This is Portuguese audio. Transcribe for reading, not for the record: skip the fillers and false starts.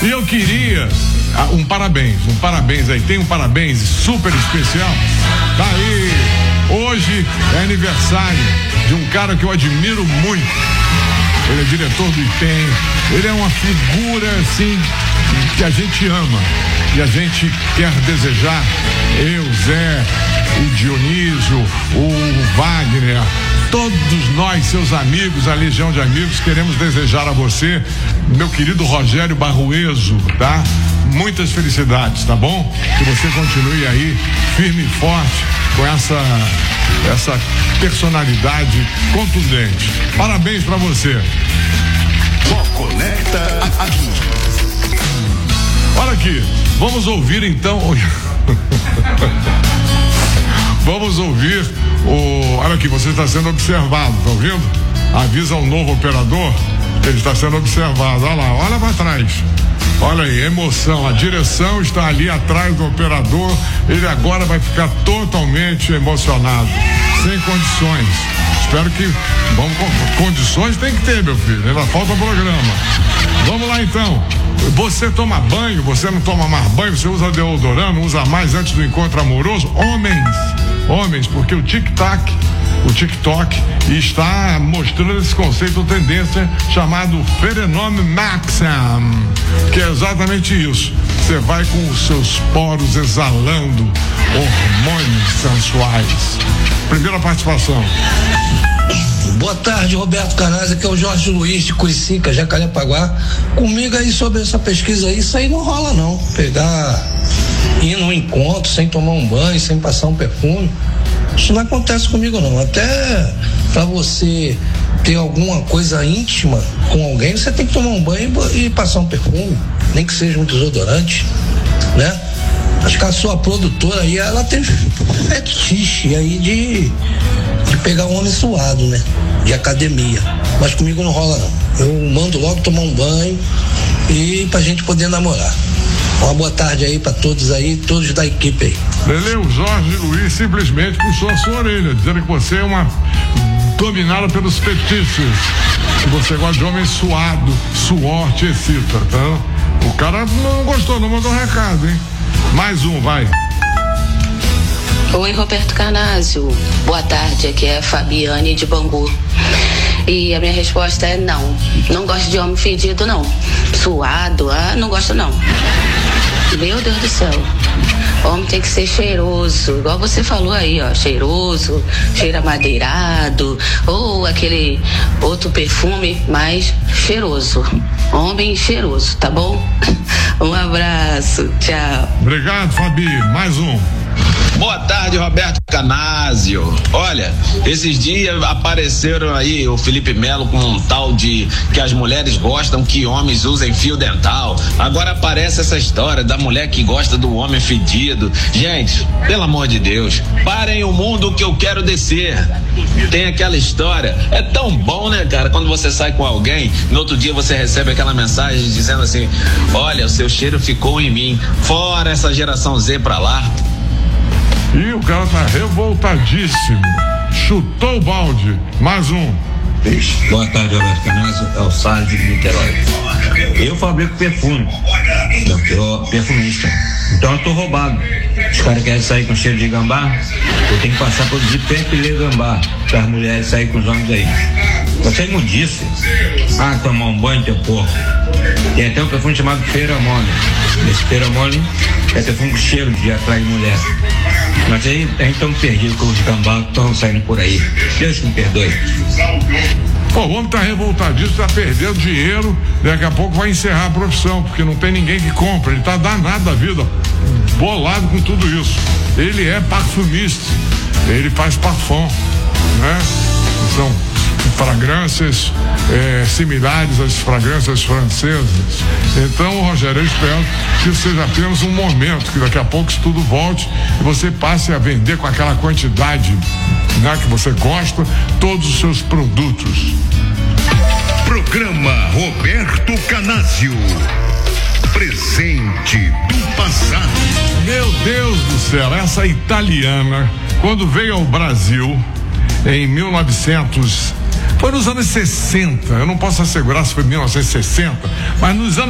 E eu queria um parabéns aí. Tem um parabéns super especial. Tá aí. Hoje é aniversário de um cara que eu admiro muito. Ele é diretor do IPEM. Ele é uma figura, assim, que a gente ama. E a gente quer desejar, eu, Zé, o Dionísio, o Wagner, todos nós, seus amigos, a legião de amigos, queremos desejar a você, meu querido Rogério Barrueso, tá? Muitas felicidades, tá bom? Que você continue aí, firme e forte, com essa personalidade contundente. Parabéns pra você. Conecta aqui. Olha aqui, vamos ouvir então. Vamos ouvir olha aqui, você está sendo observado, tá ouvindo? Avisa ao novo operador que ele está sendo observado. Olha lá, olha para trás. Olha aí, emoção. A direção está ali atrás do operador. Ele agora vai ficar totalmente emocionado, sem condições. Espero que condições tem que ter, meu filho. Ainda falta o programa. Vamos lá então. Você toma banho, você não toma mais banho, você usa deodorante, não usa mais antes do encontro amoroso? Homens, porque o TikTok está mostrando esse conceito ou tendência chamado Pheromone Maxim, que é exatamente isso. Você vai com os seus poros exalando hormônios sensuais. Primeira participação. Boa tarde, Roberto Canazzi, aqui é o Jorge Luiz de Curicica, Jacarepaguá. Comigo aí sobre essa pesquisa aí, isso aí não rola não. Ir num encontro sem tomar um banho, sem passar um perfume, isso não acontece comigo não. Até pra você ter alguma coisa íntima com alguém, você tem que tomar um banho e passar um perfume, nem que seja um desodorante, né? Acho que a sua produtora aí, ela tem fetiche aí de pegar um homem suado, né? De academia. Mas comigo não rola não. Eu mando logo tomar um banho e pra gente poder namorar. Uma boa tarde aí pra todos aí, todos da equipe aí. Lele, o Jorge Luiz simplesmente puxou a sua orelha, dizendo que você é uma dominada pelos fetiches. Que você gosta de homem suado, suor te excita, tá? O cara não gostou, não mandou recado, hein? Mais um, vai. Oi, Roberto Canazio. Boa tarde, aqui é a Fabiane de Bangu. E a minha resposta é não. Não gosto de homem fedido, não. Suado, não gosto não. Meu Deus do céu. Homem tem que ser cheiroso, igual você falou aí, ó, cheiroso, cheiro amadeirado, ou aquele outro perfume, mas cheiroso. Homem cheiroso, tá bom? Um abraço, tchau. Obrigado, Fabi. Mais um. Boa tarde, Roberto Canazio. Olha, esses dias apareceram aí o Felipe Melo com um tal de que as mulheres gostam que homens usem fio dental. Agora aparece essa história da mulher que gosta do homem fedido. Gente, pelo amor de Deus, parem o mundo que eu quero descer. Tem aquela história, é tão bom, né, cara, quando você sai com alguém, no outro dia você recebe aquela mensagem dizendo assim: olha, o seu cheiro ficou em mim. Fora essa geração Z pra lá. E o cara tá revoltadíssimo. Chutou o balde. Mais um. Boa tarde, Roberto Canazio. É o Salles de Niterói. Eu fabrico perfume. Eu sou perfumista. Então eu tô roubado. Os caras querem sair com cheiro de gambá. Eu tenho que passar a produzir perpilê gambá para as mulheres saírem com os homens aí. Você é imundice. Tomar um banho, teu porco. Tem até um perfume chamado Pheromone. Esse Pheromone é perfume com cheiro de atrair mulher. Mas aí a gente tá perdido com os gambá que estão saindo por aí. Deus que me perdoe. Pô, o homem tá revoltadíssimo, tá perdendo dinheiro, daqui a pouco vai encerrar a profissão, porque não tem ninguém que compra, ele tá danado da vida, bolado com tudo isso. Ele é parfumista, ele faz parfum, né? São fragrâncias similares às fragrâncias francesas. Então, Rogério, eu espero que isso seja apenas um momento, que daqui a pouco isso tudo volte e você passe a vender com aquela quantidade, né, que você gosta, todos os seus produtos. Programa Roberto Canazio. Presente do passado. Meu Deus do céu, essa italiana, quando veio ao Brasil em 1900, foi nos anos 60, eu não posso assegurar se foi 1960, mas nos anos